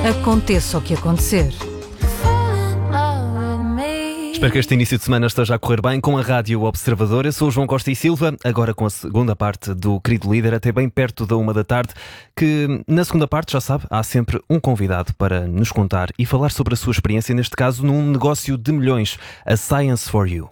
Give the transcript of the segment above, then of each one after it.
Aconteça o que acontecer. Espero que este início de semana esteja a correr bem com a Rádio Observador. Eu sou o João Costa e Silva, agora com a segunda parte do Querido Líder, até bem perto da 1 da tarde, que na segunda parte, já sabe, há sempre um convidado para nos contar e falar sobre a sua experiência, neste caso num negócio de milhões, a Science for You.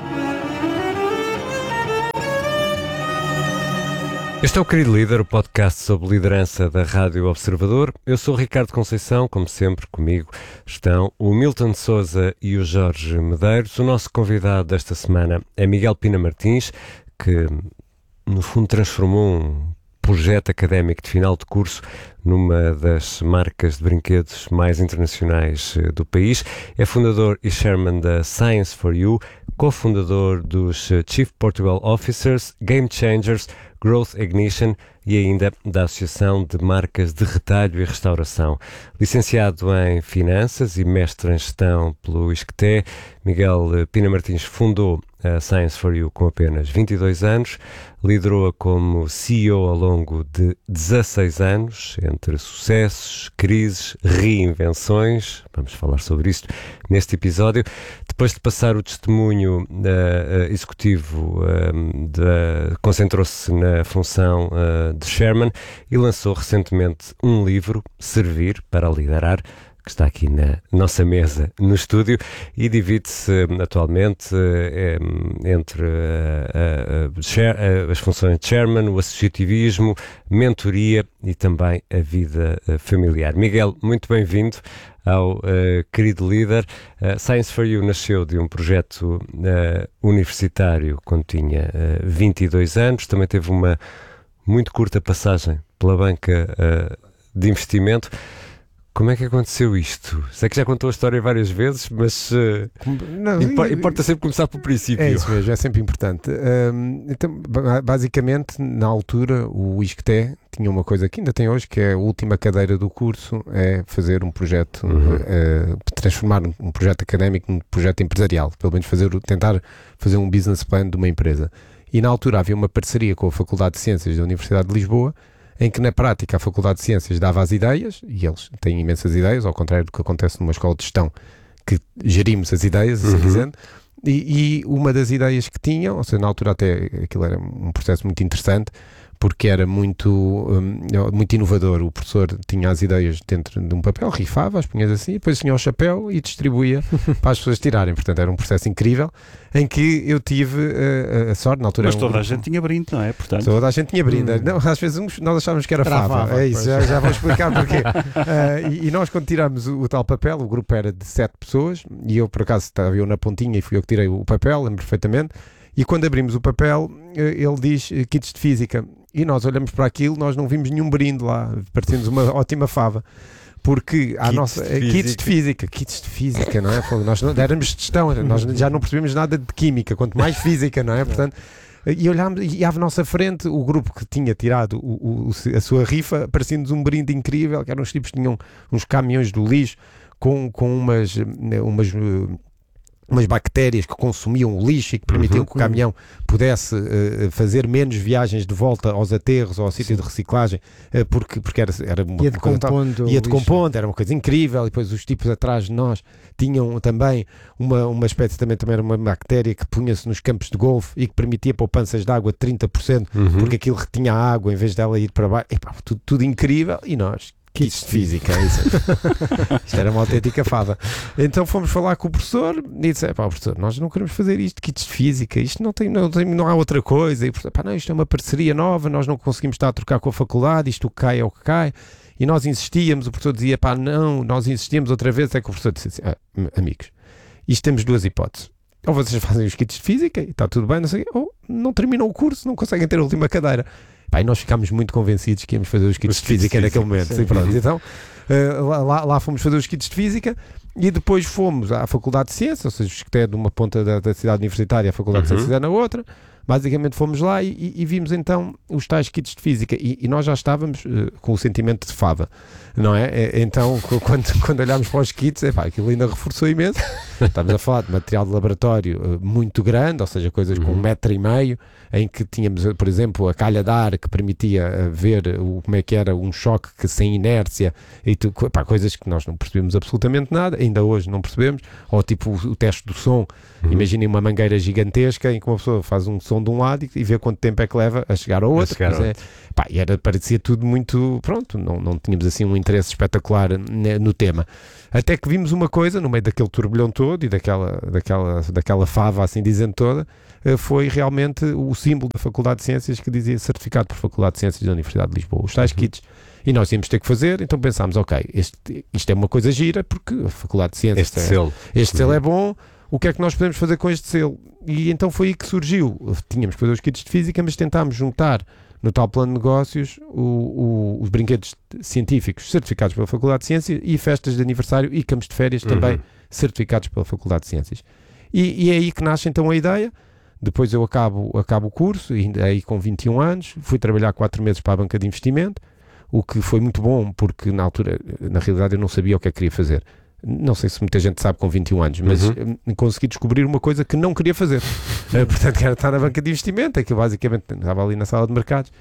Este é o Querido Líder, o podcast sobre liderança da Rádio Observador. Eu sou o Ricardo Conceição, como sempre comigo estão o Milton Sousa e o Jorge Medeiros. O nosso convidado desta semana é Miguel Pina Martins, que no fundo transformou um projeto académico de final de curso numa das marcas de brinquedos mais internacionais do país. É fundador e chairman da Science for You, cofundador dos Chief Portugal Officers, Game Changers, Growth Ignition e ainda da Associação de Marcas de Retalho e Restauração. Licenciado em Finanças e mestre em Gestão pelo ISCTE, Miguel Pina Martins fundou a Science for You com apenas 22 anos, liderou-a como CEO ao longo de 16 anos, entre sucessos, crises, reinvenções. Vamos falar sobre isto neste episódio. Depois de passar o testemunho executivo, concentrou-se na função de chairman e lançou recentemente um livro, Servir para Liderar, que está aqui na nossa mesa no estúdio e divide-se atualmente entre as funções de chairman, o associativismo, mentoria e também a vida familiar. Miguel, muito bem-vindo ao Querido Líder. Science for You nasceu de um projeto universitário quando tinha 22 anos, também teve uma muito curta passagem pela banca de investimento. Como é que aconteceu isto? Sei que já contou a história várias vezes, mas importa sempre começar pelo princípio. É isso mesmo, é sempre importante. Então, basicamente, na altura, o ISCTE tinha uma coisa que ainda tem hoje, que é a última cadeira do curso, é fazer um projeto, transformar um projeto académico num projeto empresarial, pelo menos tentar fazer um business plan de uma empresa. E na altura havia uma parceria com a Faculdade de Ciências da Universidade de Lisboa, em que na prática a Faculdade de Ciências dava as ideias, e eles têm imensas ideias, ao contrário do que acontece numa escola de gestão, que gerimos as ideias, assim dizendo, e uma das ideias que tinham, ou seja, na altura até aquilo era um processo muito interessante, porque era muito inovador. O professor tinha as ideias dentro de um papel, rifava, as punhas assim, depois tinha o chapéu e distribuía para as pessoas tirarem. Portanto, era um processo incrível, em que eu tive a sorte, na altura... Mas toda a gente tinha brinde, não é? Portanto... Toda a gente tinha brinde. Não, às vezes nós achávamos que era fava. É isso, já vou explicar porquê. E nós, quando tiramos o tal papel, o grupo era de 7 pessoas, e eu, por acaso, estava eu na pontinha e fui eu que tirei o papel, lembro perfeitamente. E quando abrimos o papel, ele diz kits de física. E nós olhamos para aquilo, nós não vimos nenhum brinde lá, parecendo uma ótima fava. Porque kits de física, não é? Nós não éramos de gestão, nós já não percebemos nada de química, quanto mais física, não é? Portanto, e olhámos, e à nossa frente, o grupo que tinha tirado a sua rifa, parecia-nos um brinde incrível, que eram os tipos que tinham uns caminhões do lixo com umas bactérias que consumiam o lixo e que permitiam que o caminhão pudesse fazer menos viagens de volta aos aterros ou ao sítio de reciclagem, porque era uma coisa... Ia decompondo, era uma coisa incrível. E depois os tipos atrás de nós tinham também uma espécie, também era uma bactéria que punha-se nos campos de golfe e que permitia poupanças de água de 30%, porque aquilo retinha a água em vez dela ir para baixo. Tudo incrível. E nós... Kits de física, isso. Isto era uma autêntica fada. Então fomos falar com o professor e disse: professor, nós não queremos fazer isto, kits de física, isto não há outra coisa. E o professor, não, isto é uma parceria nova, nós não conseguimos estar a trocar com a faculdade, isto cai é o que cai. E nós insistíamos, o professor dizia: não, nós insistíamos outra vez. É que o professor disse assim: amigos, isto temos duas hipóteses. Ou vocês fazem os kits de física e está tudo bem, não sei, ou não terminam o curso, não conseguem ter a última cadeira. E nós ficámos muito convencidos que íamos fazer os kits de física naquele momento. Sim, pronto. Então, lá fomos fazer os kits de física e depois fomos à Faculdade de Ciências, ou seja, que é de uma ponta da cidade universitária, a Faculdade de Ciências é na outra. basicamente fomos lá e vimos então os tais kits de física e nós já estávamos com o sentimento de fava, não é? Então quando olhámos para os kits, aquilo ainda reforçou imenso. Estávamos a falar de material de laboratório muito grande, ou seja, coisas com 1,5 m, em que tínhamos, por exemplo, a calha de ar que permitia ver como é que era um choque que sem inércia, e coisas que nós não percebemos absolutamente nada, ainda hoje não percebemos, ou tipo o teste do som. Imaginem uma mangueira gigantesca em que uma pessoa faz um som de um lado e vê quanto tempo é que leva a chegar ao outro. Parecia tudo muito, pronto, não tínhamos assim um interesse espetacular no tema. Até que vimos uma coisa, no meio daquele turbilhão todo e daquela fava, assim dizendo toda, foi realmente o símbolo da Faculdade de Ciências que dizia certificado por Faculdade de Ciências da Universidade de Lisboa, os tais kits. E nós íamos ter que fazer, então pensámos, isto é uma coisa gira, porque a Faculdade de Ciências... Este selo é bom, o que é que nós podemos fazer com este selo? E então foi aí que surgiu. Tínhamos que fazer os kits de física, mas tentámos juntar no tal plano de negócios os brinquedos científicos certificados pela Faculdade de Ciências e festas de aniversário e campos de férias também certificados pela Faculdade de Ciências. E é aí que nasce então a ideia. Depois eu acabo o curso, e aí com 21 anos, fui trabalhar 4 meses para a banca de investimento, o que foi muito bom, porque na altura, na realidade, eu não sabia o que é que queria fazer. Não sei se muita gente sabe com 21 anos, mas consegui descobrir uma coisa que não queria fazer. Portanto, que era estar na banca de investimento, é que eu basicamente estava ali na sala de mercados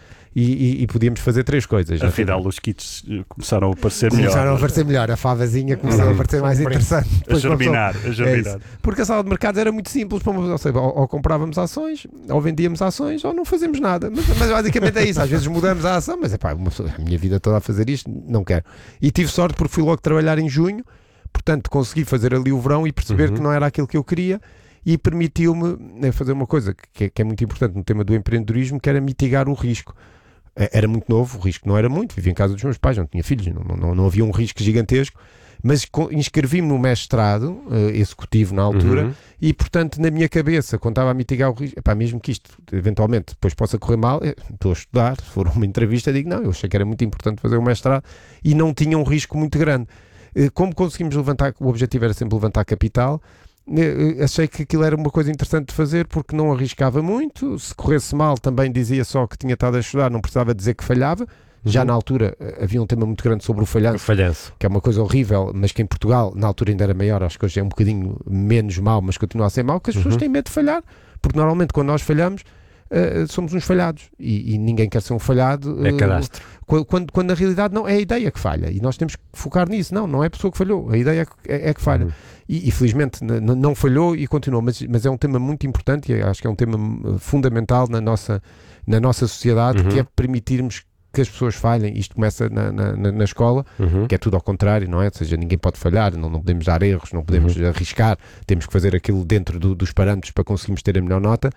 e podíamos fazer 3 coisas. Afinal, os kits começaram a aparecer melhor. Começaram a aparecer melhor, a favazinha começou a aparecer mais interessante. A germinar. Porque a sala de mercados era muito simples, ou seja, ou comprávamos ações, ou vendíamos ações, ou não fazemos nada. Mas basicamente é isso, às vezes mudamos a ação, mas a minha vida toda a fazer isto, não quero. E tive sorte porque fui logo trabalhar em junho. Portanto, consegui fazer ali o verão e perceber que não era aquilo que eu queria e permitiu-me fazer uma coisa que é muito importante no tema do empreendedorismo, que era mitigar o risco. Era muito novo, o risco não era muito, vivia em casa dos meus pais, não tinha filhos, não havia um risco gigantesco, mas inscrevi-me no mestrado executivo na altura e, portanto, na minha cabeça, quando estava a mitigar o risco, mesmo que isto eventualmente depois possa correr mal, estou a estudar, se for uma entrevista, digo não, eu achei que era muito importante fazer o mestrado e não tinha um risco muito grande. Como conseguimos levantar, o objetivo era sempre levantar capital, achei que aquilo era uma coisa interessante de fazer porque não arriscava muito, se corresse mal também dizia só que tinha estado a estudar, não precisava dizer que falhava. Já na altura havia um tema muito grande sobre o falhanço, que é uma coisa horrível, mas que em Portugal na altura ainda era maior, acho que hoje é um bocadinho menos mau, mas continua a ser mau, que as pessoas têm medo de falhar, porque normalmente quando nós falhamos somos uns falhados e ninguém quer ser um falhado. É cadastro. Quando na realidade não é a ideia que falha e nós temos que focar nisso. Não é a pessoa que falhou, a ideia é que falha. E felizmente não falhou e continuou, mas é um tema muito importante e acho que é um tema fundamental na nossa sociedade, que é permitirmos que as pessoas falhem. Isto começa na escola, que é tudo ao contrário, não é? Ou seja, ninguém pode falhar, não podemos dar erros, não podemos arriscar, temos que fazer aquilo dentro dos parâmetros para conseguirmos ter a melhor nota.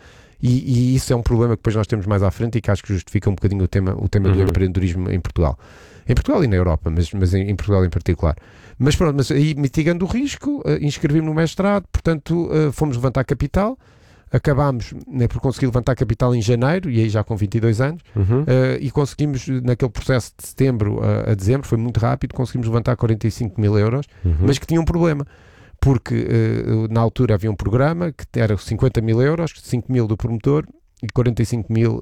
E isso é um problema que depois nós temos mais à frente e que acho que justifica um bocadinho o tema do empreendedorismo em Portugal. Em Portugal e na Europa, mas em Portugal em particular. Mas pronto, mas aí mitigando o risco, inscrevi-me no mestrado, portanto fomos levantar capital, acabámos por conseguir levantar capital em janeiro, e aí já com 22 anos, e conseguimos naquele processo de setembro a dezembro, foi muito rápido, conseguimos levantar 45 mil euros, mas que tinha um problema. Porque na altura havia um programa que era 50 mil euros, 5 mil do promotor e 45 mil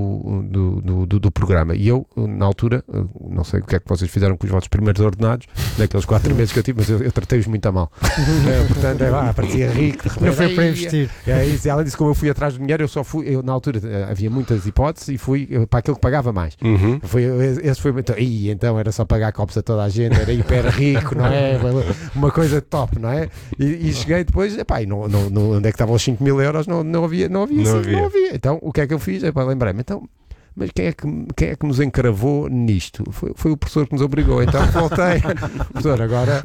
do programa. E eu, na altura, não sei o que é que vocês fizeram com os vossos primeiros ordenados, naqueles 4 meses que eu tive, mas eu tratei-os muito a mal. Portanto, parecia rico. Não foi para investir. E além disso, como eu fui atrás do dinheiro, na altura havia muitas hipóteses e fui para aquilo que pagava mais. Esse foi então era só pagar copos a toda a gente, era hiper rico, não é? Uma coisa top, não é? E cheguei depois, onde é que estavam os 5 mil euros? Não havia. Então, o que é que eu fiz? Lembrei-me, mas quem é que nos encravou nisto? Foi o professor que nos obrigou. Então voltei. Professor, agora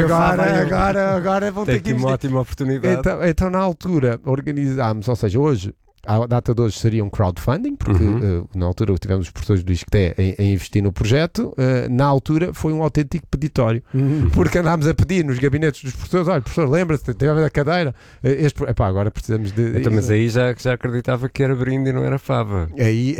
vão ter que uma ótima oportunidade. Então, na altura, organizámos, ou seja, hoje, a data de hoje seria um crowdfunding, porque na altura tivemos os professores do ISCTE a investir no projeto. Na altura foi um autêntico peditório, porque andámos a pedir nos gabinetes dos professores: olha, professor, lembra-se, teve a cadeira, agora precisamos de... Então, mas aí já acreditava que era brinde e não era fava. Aí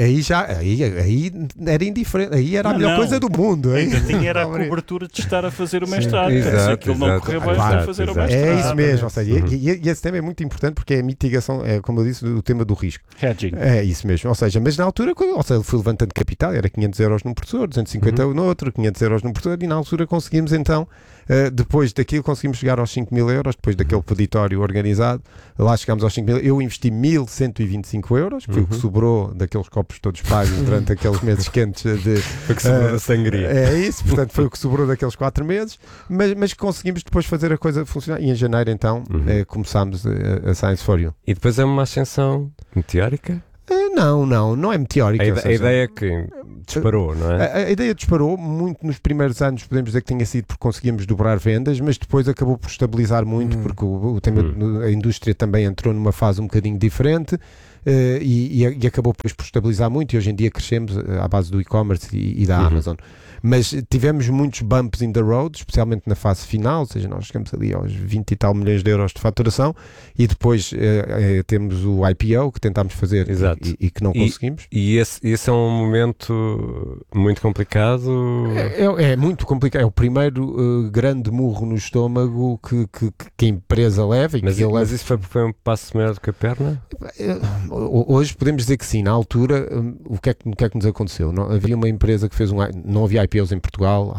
era indiferente, aí era a melhor coisa do mundo. Ainda tinha a cobertura de estar a fazer o mestrado. Se aquilo não correr bem, fazer o mestrado. É isso mesmo, ou seja, e esse tema é muito importante porque é a mitigação, como eu disse, do tema do do risco. Hedging. É isso mesmo. Ou seja, mas na altura, ele foi levantando capital, era 500 euros num professor, 250 no outro, 500 euros num professor, e na altura conseguimos então, depois daquilo, conseguimos chegar aos 5 mil euros, depois daquele peditório organizado, lá chegámos aos 5 mil. Eu investi 1.125 euros, que foi o que sobrou daqueles copos todos pagos durante aqueles meses quentes foi o que sobrou da sangria. É isso, portanto foi o que sobrou daqueles 4 meses, mas conseguimos depois fazer a coisa funcionar, e em janeiro então começámos a Science for You. E depois é uma ascensão meteórica? Não é meteórica. A ideia que disparou, não é? A ideia disparou muito nos primeiros anos, podemos dizer que tenha sido porque conseguimos dobrar vendas, mas depois acabou por estabilizar muito, porque a indústria também entrou numa fase um bocadinho diferente. E acabou por estabilizar muito, e hoje em dia crescemos à base do e-commerce e da Amazon. Mas tivemos muitos bumps in the road, especialmente na fase final, ou seja, nós chegamos ali aos 20 e tal milhões de euros de faturação, e depois temos o IPO que tentámos fazer e que não conseguimos. E esse é um momento muito complicado? É muito complicado, é o primeiro grande murro no estômago que a empresa leva. Mas isso foi um passo maior do que a perna? Hoje podemos dizer que sim. Na altura, o que é que nos aconteceu? Não, havia uma empresa que fez não havia IPOs em Portugal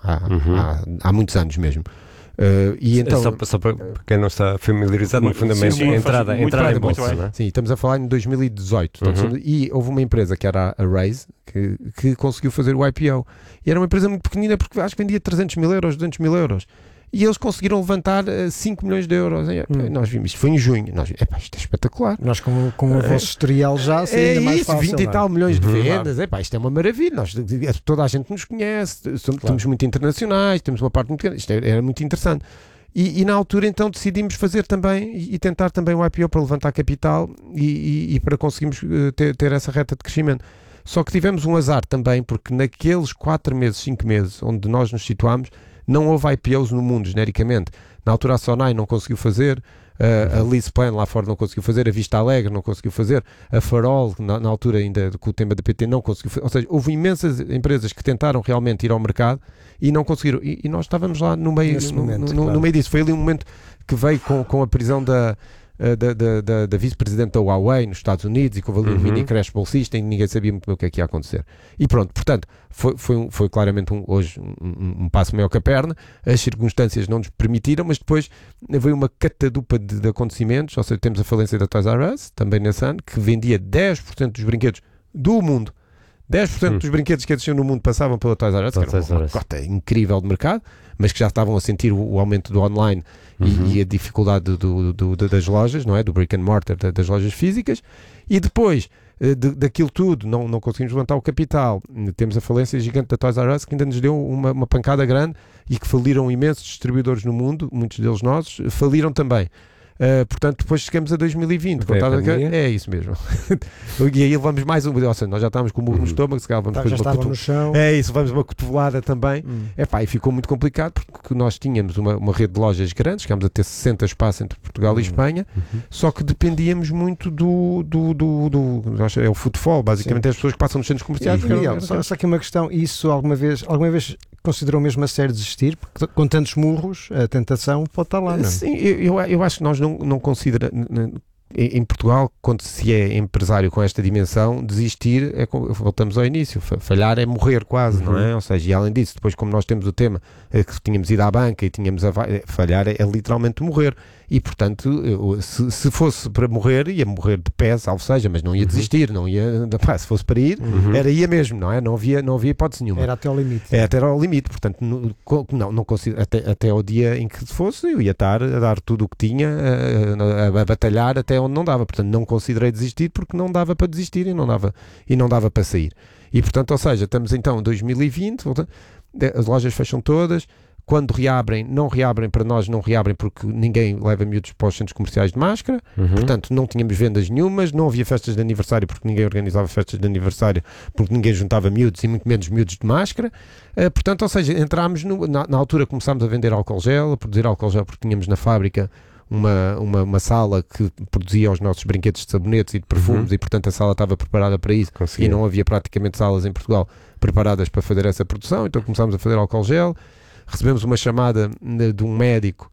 há muitos anos mesmo. E então, só para quem não está familiarizado, no fundamento, entrada em bolsa, não é? Sim, estamos a falar em 2018. E houve uma empresa que era a Raise que conseguiu fazer o IPO. E era uma empresa muito pequenina, porque acho que vendia 300 mil euros, 200 mil euros. E eles conseguiram levantar 5 milhões de euros. Nós vimos, isto foi em junho. Isto é espetacular. Nós com o vosso historial já seria mais fácil. 20 e tal milhões de vendas. Isto é uma maravilha. Toda a gente nos conhece. Somos muito internacionais. Temos uma parte muito grande. Isto era muito interessante. E na altura então decidimos fazer também e tentar também o IPO para levantar capital e para conseguirmos ter essa reta de crescimento. Só que tivemos um azar também, porque naqueles 4 meses, 5 meses onde nós nos situámos, não houve IPOs no mundo, genericamente. Na altura a Sonai não conseguiu fazer, a LeasePlan lá fora não conseguiu fazer, a Vista Alegre não conseguiu fazer, a Farol, na altura ainda com o tema da PT, não conseguiu fazer. Ou seja, houve imensas empresas que tentaram realmente ir ao mercado e não conseguiram. E nós estávamos lá no meio, no meio disso. Foi ali um momento que veio com a prisão da vice-presidente da Huawei nos Estados Unidos, e que houve ali um mini crash bolsista e ninguém sabia muito bem o que é que ia acontecer. E pronto, portanto, foi claramente hoje um passo maior que a perna. As circunstâncias não nos permitiram, mas depois veio uma catadupa de acontecimentos. Ou seja, temos a falência da Toys R Us, também nesse ano, que vendia 10% dos brinquedos do mundo. 10% dos brinquedos que existiam no mundo passavam pela Toys R Us, que era uma cota incrível de mercado, mas que já estavam a sentir o aumento do online e a dificuldade das lojas, não é? Do brick and mortar, das lojas físicas. E depois daquilo tudo, não conseguimos levantar o capital. Temos a falência gigante da Toys R Us, que ainda nos deu uma pancada grande, e que faliram imensos distribuidores no mundo, muitos deles nossos, faliram também. Portanto, depois chegamos a 2020. É isso mesmo. E aí levamos mais ou seja, nós já estávamos com o murro no estômago, se calhar vamos depois no chão. É isso, vamos uma cotovelada também. E ficou muito complicado, porque nós tínhamos uma rede de lojas grandes, chegámos a ter 60 espaços entre Portugal e Espanha, só que dependíamos muito é o futebol, basicamente. As pessoas que passam nos centros comerciais. Miguel, só aqui uma questão: isso alguma vez considerou mesmo a sério desistir? Porque com tantos murros, a tentação pode estar lá, não é? Sim, eu acho que nós não considera em Portugal, quando se é empresário com esta dimensão, desistir voltamos ao início, falhar é morrer quase, não é? Ou seja, e além disso, depois como nós temos o tema que tínhamos ido à banca e tínhamos falhar é literalmente morrer. E portanto, se fosse para morrer, ia morrer de pé, salvo seja, mas não ia desistir, não ia, se fosse para ir, ia mesmo, não é? Não havia hipótese nenhuma. Era até ao limite. Até ao limite, portanto, não consigo, até ao dia em que fosse, eu ia estar a dar tudo o que tinha, a batalhar até onde não dava. Portanto, não considerei desistir, porque não dava para desistir e não dava para sair. E portanto, ou seja, estamos então em 2020, as lojas fecham todas. Quando reabrem, não reabrem para nós, não reabrem porque ninguém leva miúdos para os centros comerciais de máscara, portanto não tínhamos vendas nenhumas, não havia festas de aniversário porque ninguém organizava festas de aniversário, porque ninguém juntava miúdos e muito menos miúdos de máscara, portanto, ou seja, entrámos, na altura começámos a vender álcool gel, a produzir álcool gel porque tínhamos na fábrica uma sala que produzia os nossos brinquedos de sabonetes e de perfumes e portanto a sala estava preparada para isso. E não havia praticamente salas em Portugal preparadas para fazer essa produção, então começámos a fazer álcool gel. Recebemos uma chamada de um médico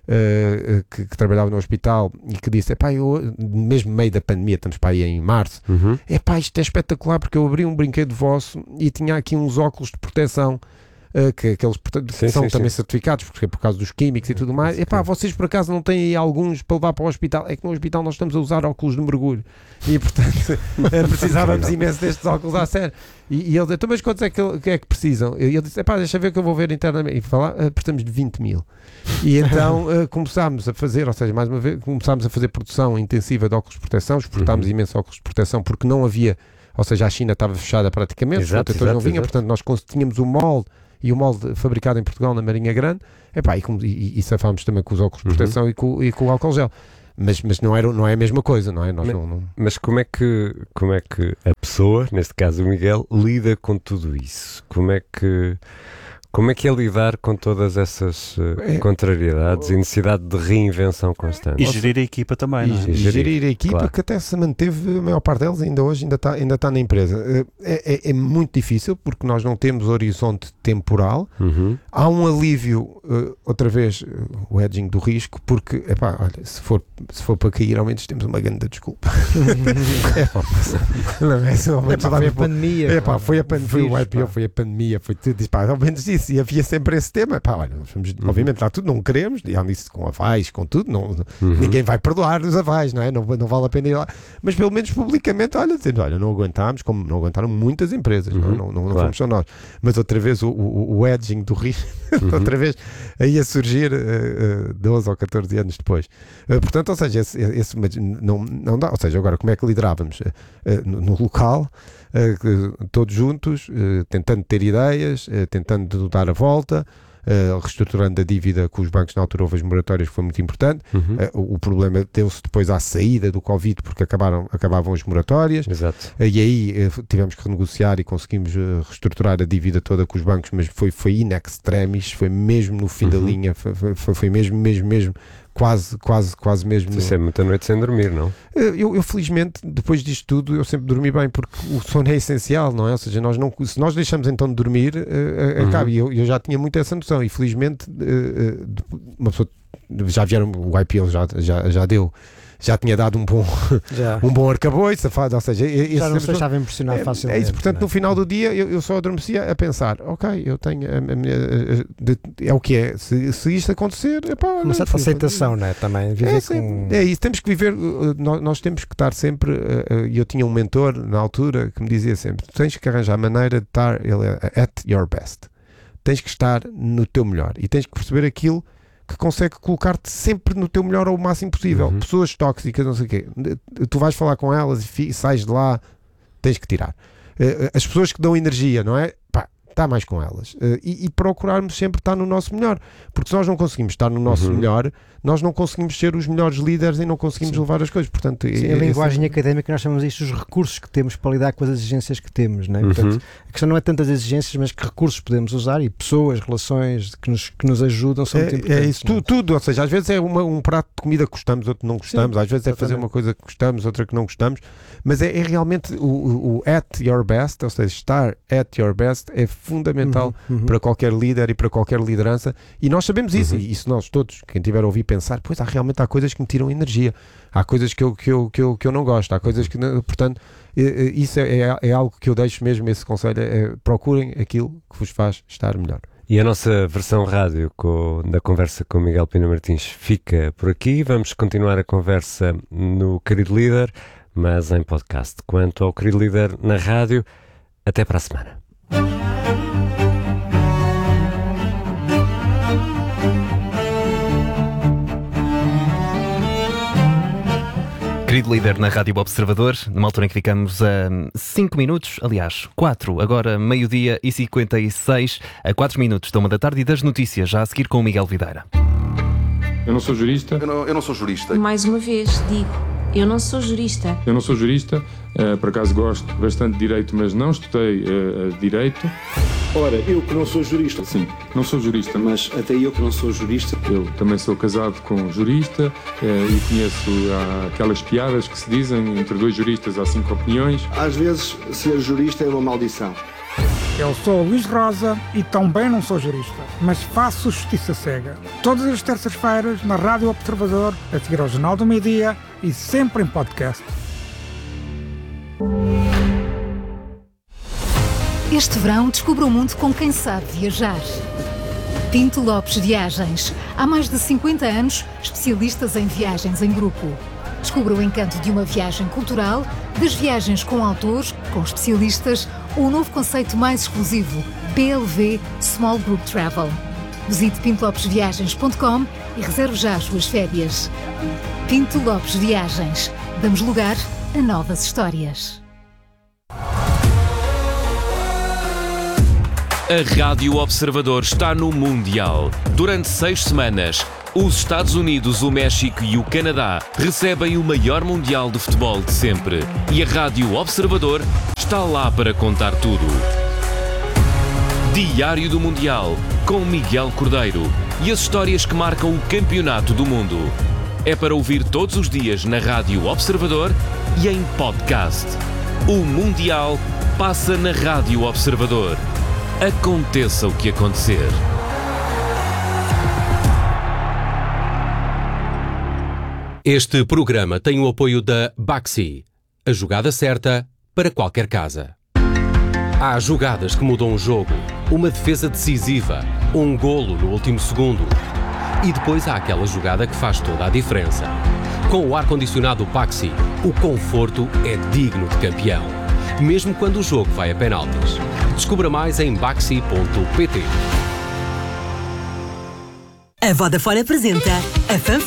que trabalhava no hospital e que disse, eu, mesmo no meio da pandemia, estamos para aí em março, isto é espetacular porque eu abri um brinquedo vosso e tinha aqui uns óculos de proteção, que aqueles são também certificados, porque é por causa dos químicos e tudo mais. Vocês por acaso não têm aí alguns para levar para o hospital? É que no hospital nós estamos a usar óculos de mergulho e portanto precisávamos imenso destes óculos à sério. E ele disse, então mas quantos é que precisam? E ele disse, deixa ver que eu vou ver internamente. E falar, precisamos de 20 mil. E então começámos a fazer, ou seja, mais uma vez, começámos a fazer produção intensiva de óculos de proteção, exportámos imensos óculos de proteção porque não havia, ou seja, a China estava fechada praticamente, os protetores não vinham, portanto nós tínhamos o molde e o molde fabricado em Portugal na Marinha Grande, e safámos também com os óculos de proteção e com o álcool gel. Mas não é a mesma coisa, não é? Mas como é que a pessoa, neste caso o Miguel, lida com tudo isso? Como é que é lidar com todas essas contrariedades e necessidade de reinvenção constante? E gerir a equipa também, não é? E gerir a equipa, claro, que até se manteve, a maior parte deles ainda hoje ainda está na empresa. É muito difícil porque nós não temos horizonte temporal. Há um alívio, outra vez, o hedging do risco, porque, olha, se for para cair, ao menos temos uma grande desculpa. Foi a pandemia. Foi o IPO, foi a pandemia, foi tudo isso. Ao menos isso. E havia sempre esse tema. Olha, nós vamos, obviamente, lá tudo, não queremos, e nisso com avais, com tudo, ninguém vai perdoar os avais, não é? Não vale a pena ir lá. Mas pelo menos publicamente, dizendo, não aguentámos, como não aguentaram muitas empresas, não claro, fomos só nós. Mas outra vez o edging do risco, outra vez aí a surgir 12 ou 14 anos depois. Portanto, ou seja, esse não dá. Ou seja, agora, como é que liderávamos? No local, todos juntos, tentando ter ideias, tentando dar a volta, reestruturando a dívida com os bancos. Na altura houve as moratórias, que foi muito importante. O problema deu-se depois à saída do Covid, porque acabavam as moratórias. Exato. E aí tivemos que renegociar e conseguimos reestruturar a dívida toda com os bancos, mas foi in extremis, foi mesmo no fim da linha, foi mesmo quase mesmo. Isso é muita noite sem dormir, não? Eu felizmente, depois disto tudo, eu sempre dormi bem, porque o sono é essencial, não é? Ou seja, se nós deixamos então de dormir, acaba. E eu já tinha muito essa noção, e felizmente uma pessoa, já vieram, o IPO já deu, já tinha dado um bom arcabouço, safado, ou seja... Já não se deixava impressionar facilmente. É isso, portanto, no final do dia, eu só adormecia a pensar, ok, eu tenho a minha... é o que é, se isto acontecer... Uma certa aceitação, não é? Também, viver com... É isso, temos que viver, nós temos que estar sempre... eu tinha um mentor, na altura, que me dizia sempre, tens que arranjar a maneira de estar at your best. Tens que estar no teu melhor, e tens que perceber aquilo que consegue colocar-te sempre no teu melhor ao máximo possível. Pessoas tóxicas, não sei o quê, tu vais falar com elas e sais de lá, tens que tirar. As pessoas que dão energia, não é? Está mais com elas. E procurarmos sempre estar no nosso melhor. Porque se nós não conseguimos estar no nosso melhor, nós não conseguimos ser os melhores líderes e não conseguimos levar as coisas. Portanto, a linguagem académica, nós chamamos isto os recursos que temos para lidar com as exigências que temos. Não é? Portanto, a questão não é tantas exigências, mas que recursos podemos usar, e pessoas, relações que nos ajudam são muito importantes. É isso, tudo. Ou seja, às vezes é um prato de comida que gostamos, outro não gostamos. Às vezes é fazer uma coisa que gostamos, outra que não gostamos. Mas é realmente o at your best, ou seja, estar at your best é fundamental para qualquer líder e para qualquer liderança, e nós sabemos isso, e isso nós todos, quem tiver a ouvir pensar, pois há coisas que me tiram energia, há coisas que eu não gosto, há coisas que, portanto, isso é algo que eu deixo mesmo, esse conselho, procurem aquilo que vos faz estar melhor. E a nossa versão rádio da conversa com Miguel Pina Martins fica por aqui. Vamos continuar a conversa no Querido Líder, mas em podcast. Quanto ao Querido Líder na rádio, até para a semana. Querido Líder na Rádio Observador, numa altura em que ficamos a 5 minutos, aliás, 4, agora meio-dia e 56, a 4 minutos da 1 da tarde, e das notícias, já a seguir com o Miguel Videira. Eu não sou jurista. Eu não sou jurista. Mais uma vez, digo, eu não sou jurista. Eu não sou jurista, por acaso gosto bastante de Direito, mas não estudei Direito. Ora, eu que não sou jurista. Sim, não sou jurista. Mas até eu que não sou jurista. Eu também sou casado com um jurista e conheço aquelas piadas que se dizem, entre dois juristas há 5 opiniões. Às vezes, ser jurista é uma maldição. Eu sou o Luís Rosa e também não sou jurista, mas faço justiça cega. Todas as terças-feiras na Rádio Observador, a seguir ao Jornal do Meio-Dia e sempre em podcast. Este verão descubra o mundo com quem sabe viajar. Pinto Lopes Viagens. Há mais de 50 anos, especialistas em viagens em grupo. Descubra o encanto de uma viagem cultural, das viagens com autores, com especialistas, ou o novo conceito mais exclusivo, PLV Small Group Travel. Visite pintolopesviagens.com e reserve já as suas férias. Pinto Lopes Viagens. Damos lugar a novas histórias. A Rádio Observador está no Mundial. Durante 6 semanas, os Estados Unidos, o México e o Canadá recebem o maior Mundial de futebol de sempre. E a Rádio Observador está lá para contar tudo. Diário do Mundial, com Miguel Cordeiro. E as histórias que marcam o campeonato do mundo. É para ouvir todos os dias na Rádio Observador e em podcast. O Mundial passa na Rádio Observador. Aconteça o que acontecer. Este programa tem o apoio da Baxi, a jogada certa para qualquer casa. Há jogadas que mudam o jogo, uma defesa decisiva, um golo no último segundo. E depois há aquela jogada que faz toda a diferença. Com o ar-condicionado Baxi, o conforto é digno de campeão, mesmo quando o jogo vai a penaltis. Descubra mais em baxi.pt. A Vodafone apresenta a